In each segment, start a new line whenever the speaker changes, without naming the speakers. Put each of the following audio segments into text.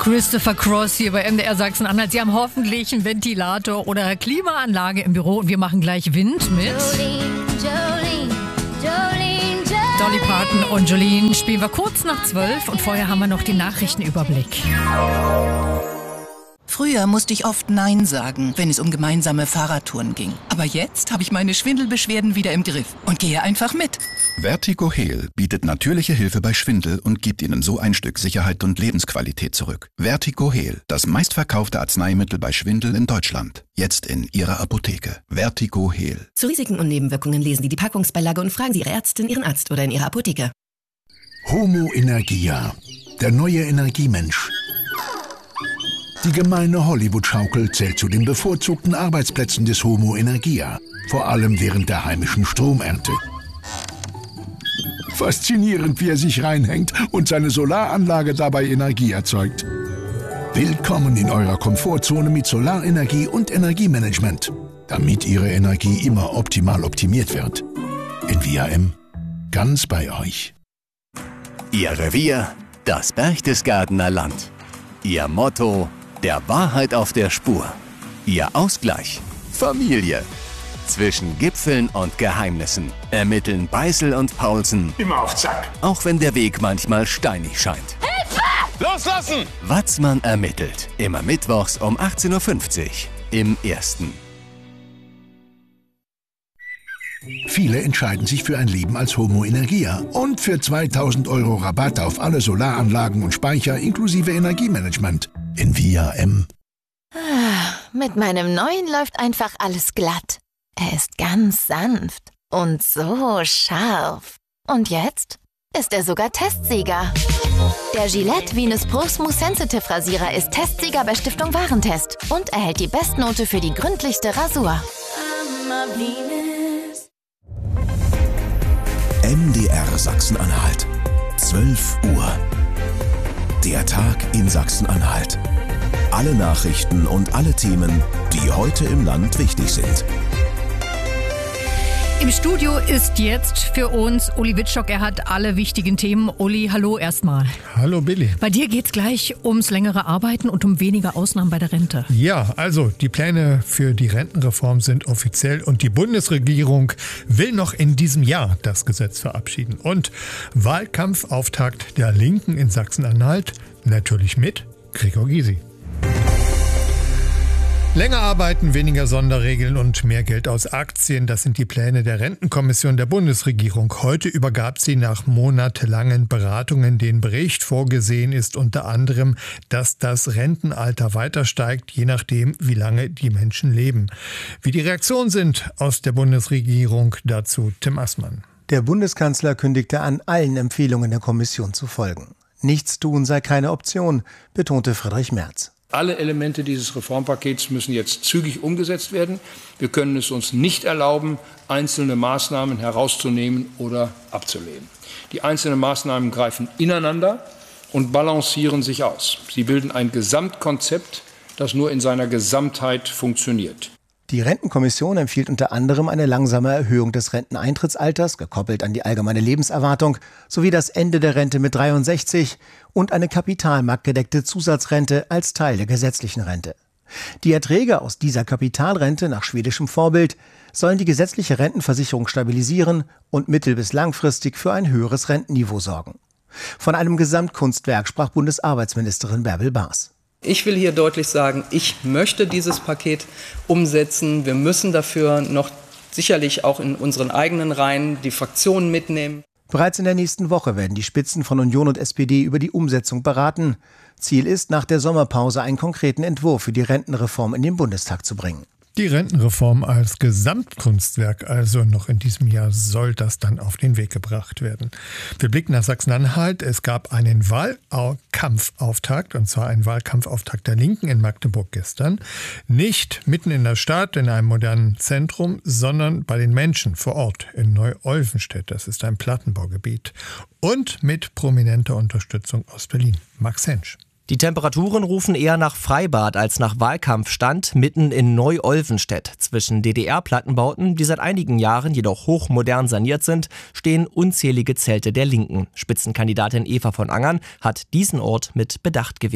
Christopher Cross hier bei MDR Sachsen-Anhalt. Sie haben hoffentlich einen Ventilator oder Klimaanlage im Büro und wir machen gleich Wind mit Dolly Parton und Jolene. Spielen wir kurz nach 12 und vorher haben wir noch den Nachrichtenüberblick.
Früher musste ich oft Nein sagen, wenn es um gemeinsame Fahrradtouren ging. Aber jetzt habe ich meine Schwindelbeschwerden wieder im Griff und gehe einfach mit.
Vertigo Heal bietet natürliche Hilfe bei Schwindel und gibt Ihnen so ein Stück Sicherheit und Lebensqualität zurück. Vertigo Heal, das meistverkaufte Arzneimittel bei Schwindel in Deutschland. Jetzt in Ihrer Apotheke. Vertigo Heal.
Zu Risiken und Nebenwirkungen lesen Sie die Packungsbeilage und fragen Sie Ihre Ärztin, Ihren Arzt oder in Ihrer Apotheke.
Homo Energia, der neue Energiemensch. Die gemeine Hollywood-Schaukel zählt zu den bevorzugten Arbeitsplätzen des Homo Energia, vor allem während der heimischen Stromernte. Faszinierend, wie er sich reinhängt und seine Solaranlage dabei Energie erzeugt. Willkommen in eurer Komfortzone mit Solarenergie und Energiemanagement, damit Ihre Energie immer optimal optimiert wird. In VRM, ganz bei euch.
Ihr Revier, das Berchtesgadener Land. Ihr Motto: der Wahrheit auf der Spur. Ihr Ausgleich: Familie. Zwischen Gipfeln und Geheimnissen ermitteln Beißel und Paulsen.
Immer auf Zack.
Auch wenn der Weg manchmal steinig scheint.
Hilfe! Loslassen!
Watzmann ermittelt. Immer mittwochs um 18.50 Uhr im Ersten.
Viele entscheiden sich für ein Leben als Homo Energia und für 2.000 € Rabatt auf alle Solaranlagen und Speicher inklusive Energiemanagement in VRM.
Mit meinem neuen läuft einfach alles glatt. Er ist ganz sanft und so scharf. Und jetzt ist er sogar Testsieger. Der Gillette Venus Pro Smooth Sensitive Rasierer ist Testsieger bei Stiftung Warentest und erhält die Bestnote für die gründlichste Rasur.
MDR Sachsen-Anhalt. 12 Uhr. Der Tag in Sachsen-Anhalt. Alle Nachrichten und alle Themen, die heute im Land wichtig sind.
Im Studio ist jetzt für uns Uli Wittstock. Er hat alle wichtigen Themen. Uli, hallo erstmal.
Hallo Billy.
Bei dir geht's gleich ums längere Arbeiten und um weniger Ausnahmen bei der Rente.
Ja, also die Pläne für die Rentenreform sind offiziell und die Bundesregierung will noch in diesem Jahr das Gesetz verabschieden. Und Wahlkampfauftakt der Linken in Sachsen-Anhalt, natürlich mit Gregor Gysi. Länger arbeiten, weniger Sonderregeln und mehr Geld aus Aktien, das sind die Pläne der Rentenkommission der Bundesregierung. Heute übergab sie nach monatelangen Beratungen den Bericht. Vorgesehen ist unter anderem, dass das Rentenalter weiter steigt, je nachdem, wie lange die Menschen leben. Wie die Reaktionen sind aus der Bundesregierung, dazu Tim Assmann.
Der Bundeskanzler kündigte an, allen Empfehlungen der Kommission zu folgen. Nichts tun sei keine Option, betonte Friedrich Merz.
Alle Elemente dieses Reformpakets müssen jetzt zügig umgesetzt werden. Wir können es uns nicht erlauben, einzelne Maßnahmen herauszunehmen oder abzulehnen. Die einzelnen Maßnahmen greifen ineinander und balancieren sich aus. Sie bilden ein Gesamtkonzept, das nur in seiner Gesamtheit funktioniert.
Die Rentenkommission empfiehlt unter anderem eine langsame Erhöhung des Renteneintrittsalters, gekoppelt an die allgemeine Lebenserwartung, sowie das Ende der Rente mit 63 und eine kapitalmarktgedeckte Zusatzrente als Teil der gesetzlichen Rente. Die Erträge aus dieser Kapitalrente nach schwedischem Vorbild sollen die gesetzliche Rentenversicherung stabilisieren und mittel- bis langfristig für ein höheres Rentenniveau sorgen. Von einem Gesamtkunstwerk sprach Bundesarbeitsministerin Bärbel Baas.
Ich will hier deutlich sagen, ich möchte dieses Paket umsetzen. Wir müssen dafür noch sicherlich auch in unseren eigenen Reihen die Fraktionen mitnehmen.
Bereits in der nächsten Woche werden die Spitzen von Union und SPD über die Umsetzung beraten. Ziel ist, nach der Sommerpause einen konkreten Entwurf für die Rentenreform in den Bundestag zu bringen.
Die Rentenreform als Gesamtkunstwerk, also noch in diesem Jahr soll das dann auf den Weg gebracht werden. Wir blicken nach Sachsen-Anhalt. Es gab einen Wahlkampfauftakt, und zwar einen Wahlkampfauftakt der Linken in Magdeburg gestern. Nicht mitten in der Stadt, in einem modernen Zentrum, sondern bei den Menschen vor Ort in Neu-Olvenstedt. Das ist ein Plattenbaugebiet. Und mit prominenter Unterstützung aus Berlin. Max Hensch.
Die Temperaturen rufen eher nach Freibad als nach Wahlkampfstand mitten in Neu-Olvenstedt. Zwischen DDR-Plattenbauten, die seit einigen Jahren jedoch hochmodern saniert sind, stehen unzählige Zelte der Linken. Spitzenkandidatin Eva von Angern hat diesen Ort mit Bedacht gewählt.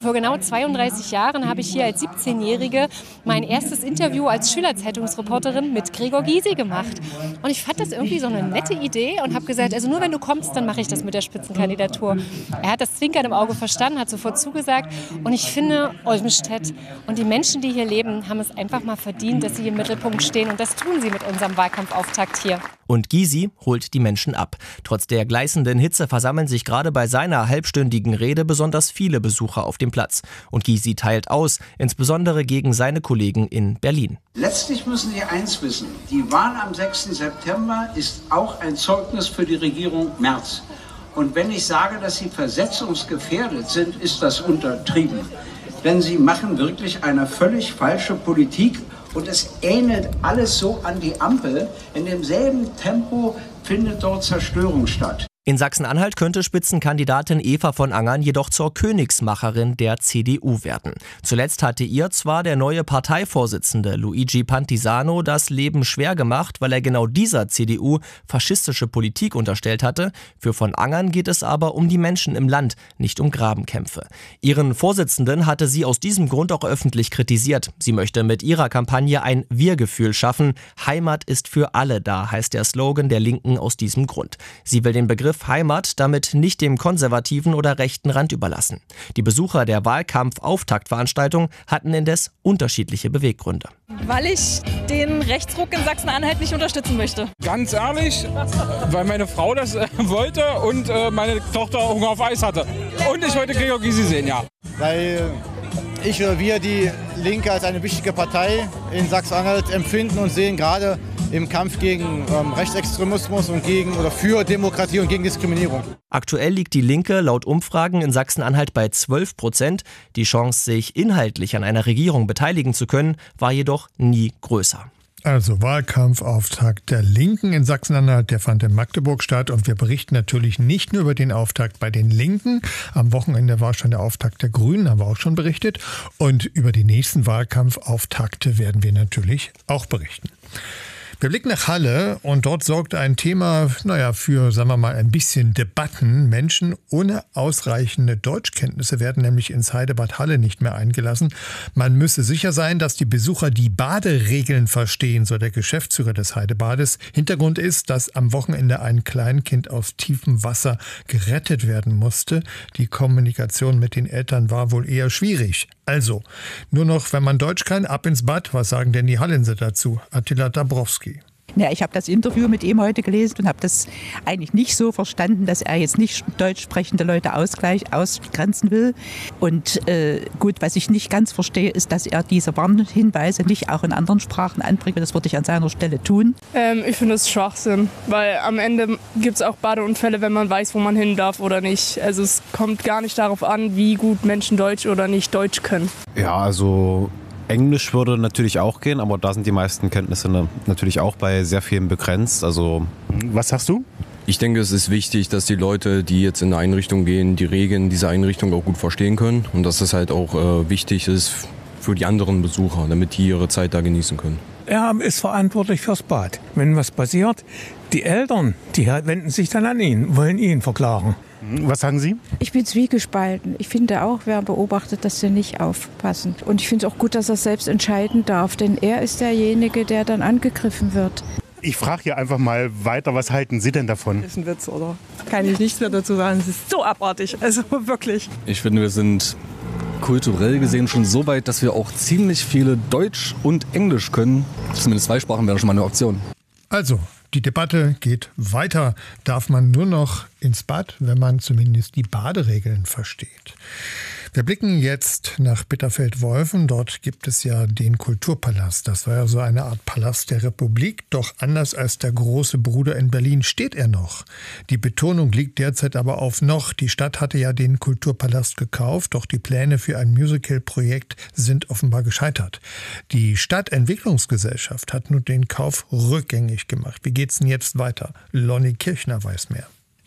Vor genau 32 Jahren habe ich hier als 17-Jährige mein erstes Interview als Schülerzeitungsreporterin mit Gregor Gysi gemacht. Und ich fand das irgendwie so eine nette Idee und habe gesagt, also nur wenn du kommst, dann mache ich das mit der Spitzenkandidatur. Er hat das Zwinkern im Auge verstanden, hat sofort zugesagt. Und ich finde, Olvenstedt und die Menschen, die hier leben, haben es einfach mal verdient, dass sie im Mittelpunkt stehen. Und das tun sie mit unserem Wahlkampfauftakt hier.
Und Gysi holt die Menschen ab. Trotz der gleißenden Hitze versammeln sich gerade bei seiner halbstündigen Rede besonders viele Besucher auf dem Platz. Und Gysi teilt aus, insbesondere gegen seine Kollegen in Berlin.
Letztlich müssen Sie eins wissen, die Wahl am 6. September ist auch ein Zeugnis für die Regierung Merz. Und wenn ich sage, dass sie versetzungsgefährdet sind, ist das untertrieben. Denn sie machen wirklich eine völlig falsche Politik. Und es ähnelt alles so an die Ampel. In demselben Tempo findet dort Zerstörung statt.
In Sachsen-Anhalt könnte Spitzenkandidatin Eva von Angern jedoch zur Königsmacherin der CDU werden. Zuletzt hatte ihr zwar der neue Parteivorsitzende Luigi Pantisano das Leben schwer gemacht, weil er genau dieser CDU faschistische Politik unterstellt hatte. Für von Angern geht es aber um die Menschen im Land, nicht um Grabenkämpfe. Ihren Vorsitzenden hatte sie aus diesem Grund auch öffentlich kritisiert. Sie möchte mit ihrer Kampagne ein Wir-Gefühl schaffen. Heimat ist für alle da, heißt der Slogan der Linken aus diesem Grund. Sie will den Begriff Heimat damit nicht dem konservativen oder rechten Rand überlassen. Die Besucher der Wahlkampf-Auftaktveranstaltung hatten indes unterschiedliche Beweggründe.
Weil ich den Rechtsruck in Sachsen-Anhalt nicht unterstützen möchte.
Ganz ehrlich, weil meine Frau das wollte und meine Tochter Hunger auf Eis hatte. Und ich wollte Gregor Gysi sehen, ja.
Weil ich oder wir die Linke als eine wichtige Partei in Sachsen-Anhalt empfinden und sehen, gerade im Kampf gegen Rechtsextremismus und für Demokratie und gegen Diskriminierung.
Aktuell liegt die Linke laut Umfragen in Sachsen-Anhalt bei 12%. Die Chance, sich inhaltlich an einer Regierung beteiligen zu können, war jedoch nie größer.
Also Wahlkampfauftakt der Linken in Sachsen-Anhalt, der fand in Magdeburg statt. Und wir berichten natürlich nicht nur über den Auftakt bei den Linken. Am Wochenende war schon der Auftakt der Grünen, haben wir auch schon berichtet. Und über die nächsten Wahlkampfauftakte werden wir natürlich auch berichten. Wir blicken nach Halle und dort sorgt ein Thema, für, sagen wir mal, ein bisschen Debatten. Menschen ohne ausreichende Deutschkenntnisse werden nämlich ins Heidebad Halle nicht mehr eingelassen. Man müsse sicher sein, dass die Besucher die Baderegeln verstehen, so der Geschäftsführer des Heidebades. Hintergrund ist, dass am Wochenende ein Kleinkind aus tiefem Wasser gerettet werden musste. Die Kommunikation mit den Eltern war wohl eher schwierig. Also, nur noch, wenn man Deutsch kann, ab ins Bad. Was sagen denn die Hallenser dazu? Attila Dabrowski.
Ja, ich habe das Interview mit ihm heute gelesen und habe das eigentlich nicht so verstanden, dass er jetzt nicht deutsch sprechende Leute ausgrenzen will. Und gut, was ich nicht ganz verstehe, ist, dass er diese Warnhinweise nicht auch in anderen Sprachen anbringt. Das würde ich an seiner Stelle tun.
Ich finde es Schwachsinn, weil am Ende gibt es auch Badeunfälle, wenn man weiß, wo man hin darf oder nicht. Also es kommt gar nicht darauf an, wie gut Menschen Deutsch oder nicht Deutsch können.
Ja, also Englisch würde natürlich auch gehen, aber da sind die meisten Kenntnisse natürlich auch bei sehr vielen begrenzt. Also,
was sagst du?
Ich denke, es ist wichtig, dass die Leute, die jetzt in eine Einrichtung gehen, die Regeln dieser Einrichtung auch gut verstehen können und dass es halt auch wichtig ist für die anderen Besucher, damit die ihre Zeit da genießen können.
Er ist verantwortlich fürs Bad. Wenn was passiert, die Eltern, die wenden sich dann an ihn, wollen ihn verklagen. Was sagen Sie?
Ich bin zwiegespalten. Ich finde auch, wer beobachtet, dass sie nicht aufpassen. Und ich finde es auch gut, dass er selbst entscheiden darf, denn er ist derjenige, der dann angegriffen wird.
Ich frage hier einfach mal weiter, was halten Sie denn davon?
Das ist ein Witz, oder? Kann ich nichts mehr dazu sagen. Es ist so abartig, also wirklich.
Ich finde, wir sind kulturell gesehen schon so weit, dass wir auch ziemlich viele Deutsch und Englisch können. Zumindest 2 Sprachen wäre schon mal eine Option.
Also, die Debatte geht weiter. Darf man nur noch ins Bad, wenn man zumindest die Baderegeln versteht? Wir blicken jetzt nach Bitterfeld-Wolfen. Dort gibt es ja den Kulturpalast. Das war ja so eine Art Palast der Republik. Doch anders als der große Bruder in Berlin steht er noch. Die Betonung liegt derzeit aber auf noch. Die Stadt hatte ja den Kulturpalast gekauft, doch die Pläne für ein Musical-Projekt sind offenbar gescheitert. Die Stadtentwicklungsgesellschaft hat nun den Kauf rückgängig gemacht. Wie geht's denn jetzt weiter? Lonnie Kirchner weiß mehr.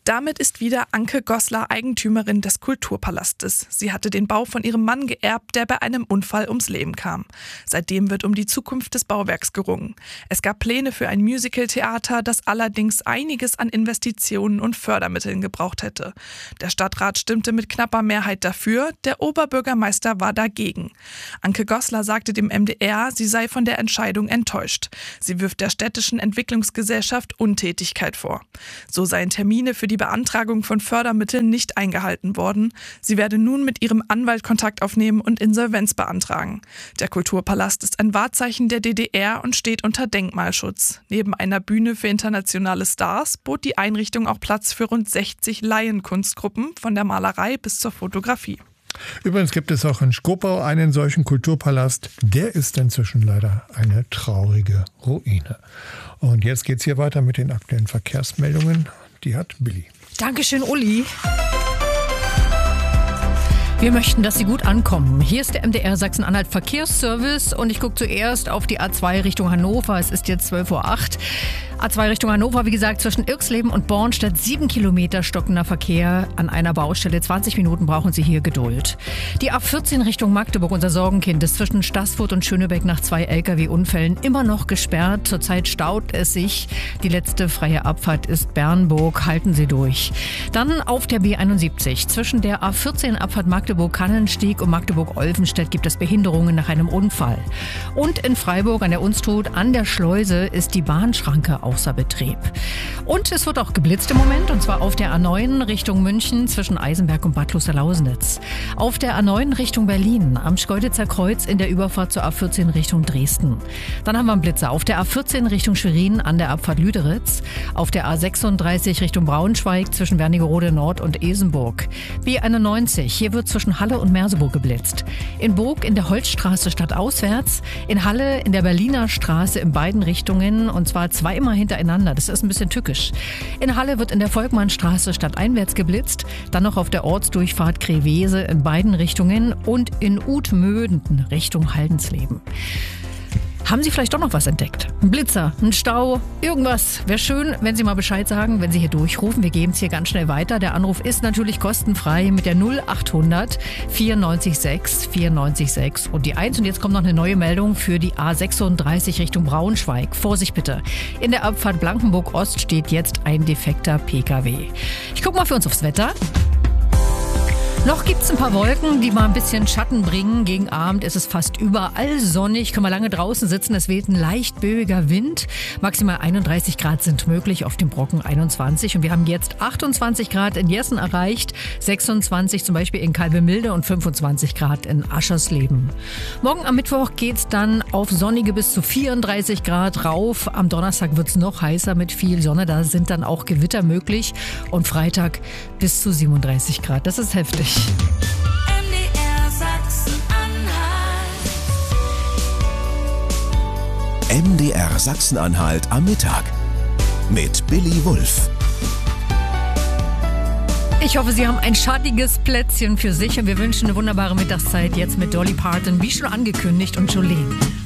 Damit ist wieder Anke Goslar Eigentümerin des Kulturpalastes. Sie hatte den Bau von ihrem Mann geerbt, der bei einem Unfall ums Leben kam. Seitdem wird um die Zukunft des Bauwerks gerungen. Es gab Pläne für ein Musical-Theater, das allerdings einiges an Investitionen und Fördermitteln gebraucht hätte. Der Stadtrat stimmte mit knapper Mehrheit dafür, der Oberbürgermeister war dagegen. Anke Goslar sagte dem MDR, sie sei von der Entscheidung enttäuscht. Sie wirft der städtischen Entwicklungsgesellschaft Untätigkeit vor. So seien Termine für die Beantragung von Fördermitteln nicht eingehalten worden. Sie werde nun mit ihrem Anwalt Kontakt aufnehmen und Insolvenz beantragen. Der Kulturpalast ist ein Wahrzeichen der DDR und steht unter Denkmalschutz. Neben einer Bühne für internationale Stars bot die Einrichtung auch Platz für rund 60 Laienkunstgruppen, von der Malerei bis zur Fotografie.
Übrigens gibt es auch in Schkopau einen solchen Kulturpalast. Der ist inzwischen leider eine traurige Ruine. Und jetzt geht's hier weiter mit den aktuellen Verkehrsmeldungen. Die hat Billy.
Dankeschön, Uli. Wir möchten, dass Sie gut ankommen. Hier ist der MDR Sachsen-Anhalt Verkehrsservice und ich gucke zuerst auf die A2 Richtung Hannover. Es ist jetzt 12:08 Uhr. A2 Richtung Hannover, wie gesagt, zwischen Irxleben und Bornstedt 7 Kilometer stockender Verkehr an einer Baustelle. 20 Minuten brauchen Sie hier Geduld. Die A14 Richtung Magdeburg, unser Sorgenkind, ist zwischen Staßfurt und Schönebeck nach 2 Lkw-Unfällen immer noch gesperrt. Zurzeit staut es sich. Die letzte freie Abfahrt ist Bernburg. Halten Sie durch. Dann auf der B71 zwischen der A14 Abfahrt Magdeburg-Kannenstieg und Magdeburg-Olvenstedt gibt es Behinderungen nach einem Unfall. Und in Freiburg an der Unstrut an der Schleuse ist die Bahnschranke außer Betrieb. Und es wird auch geblitzt im Moment, und zwar auf der A9 Richtung München zwischen Eisenberg und Bad Klosterlausnitz. Auf der A9 Richtung Berlin am Schkeuditzer Kreuz in der Überfahrt zur A14 Richtung Dresden. Dann haben wir einen Blitzer auf der A14 Richtung Schwerin an der Abfahrt Lüderitz. Auf der A36 Richtung Braunschweig zwischen Wernigerode Nord und Esenburg. B91, hier wird zwischen Halle und Merseburg geblitzt. In Burg in der Holzstraße stadtauswärts. In Halle in der Berliner Straße in beiden Richtungen, und zwar zweimal hintereinander. Das ist ein bisschen tückisch. In Halle wird in der Volkmannstraße stadteinwärts geblitzt. Dann noch auf der Ortsdurchfahrt Krewese in beiden Richtungen und in Utmöden Richtung Haldensleben. Haben Sie vielleicht doch noch was entdeckt? Ein Blitzer, ein Stau, irgendwas. Wäre schön, wenn Sie mal Bescheid sagen, wenn Sie hier durchrufen. Wir geben es hier ganz schnell weiter. Der Anruf ist natürlich kostenfrei mit der 0800 94 6 94 6 und die 1. Und jetzt kommt noch eine neue Meldung für die A36 Richtung Braunschweig. Vorsicht bitte. In der Abfahrt Blankenburg Ost steht jetzt ein defekter PKW. Ich gucke mal für uns aufs Wetter. Noch gibt's ein paar Wolken, die mal ein bisschen Schatten bringen. Gegen Abend ist es fast überall sonnig. Können wir lange draußen sitzen. Es weht ein leicht böiger Wind. Maximal 31 Grad sind möglich, auf dem Brocken 21. Und wir haben jetzt 28 Grad in Jessen erreicht, 26 zum Beispiel in Kalbemilde und 25 Grad in Aschersleben. Morgen am Mittwoch geht's dann auf sonnige bis zu 34 Grad rauf. Am Donnerstag wird's noch heißer mit viel Sonne. Da sind dann auch Gewitter möglich. Und Freitag bis zu 37 Grad. Das ist heftig.
MDR Sachsen-Anhalt.
MDR Sachsen-Anhalt am Mittag mit Billy Wulff.
Ich hoffe, Sie haben ein schattiges Plätzchen für sich und wir wünschen eine wunderbare Mittagszeit jetzt mit Dolly Parton, wie schon angekündigt, und Jolene.